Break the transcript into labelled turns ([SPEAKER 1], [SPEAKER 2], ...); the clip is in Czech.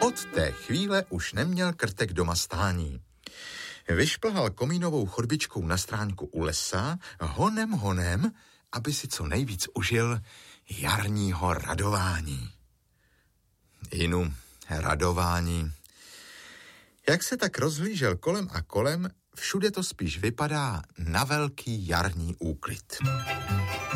[SPEAKER 1] Od té chvíle už neměl Krtek doma stání. Vyšplhal komínovou chodbičkou na stráňku u lesa, honem, aby si co nejvíc užil jarního radování. Inu, radování. Jak se tak rozhlížel kolem a kolem, všude to spíš vypadá na velký jarní úklid.